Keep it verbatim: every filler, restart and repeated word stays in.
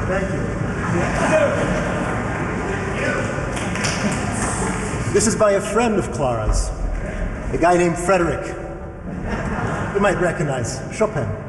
Thank you. This is by a friend of Clara's, a guy named Frederick. You might recognize Chopin.